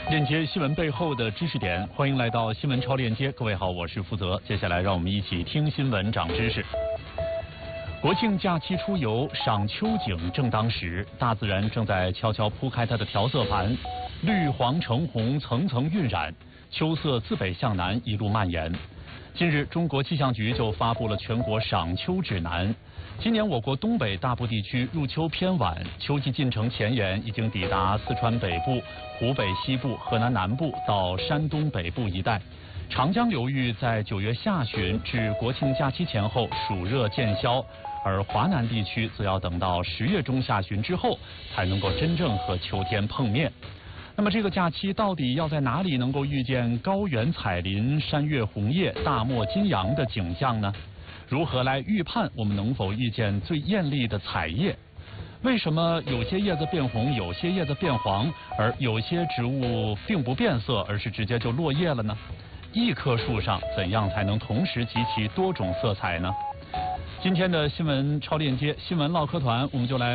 链接新闻背后的知识点，欢迎来到新闻超链接。各位好，我是负责。接下来让我们一起听新闻长知识。国庆假期出游，赏秋景正当时，大自然正在悄悄铺开它的调色盘，绿黄橙红层层晕染，秋色自北向南一路蔓延。近日，中国气象局就发布了全国赏秋指南。今年我国东北大部地区入秋偏晚，秋季进程前沿已经抵达四川北部、湖北西部、河南南部到山东北部一带。长江流域在9月下旬至国庆假期前后暑热渐消，而华南地区则要等到10月中下旬之后才能够真正和秋天碰面。那么这个假期到底要在哪里能够遇见高原彩林、山岳红叶、大漠金杨的景象呢？如何来预判我们能否遇见最艳丽的彩叶？为什么有些叶子变红，有些叶子变黄，而有些植物并不变色，而是直接就落叶了呢？一棵树上怎样才能同时集齐多种色彩呢？今天的新闻超链接新闻唠嗑团，我们就来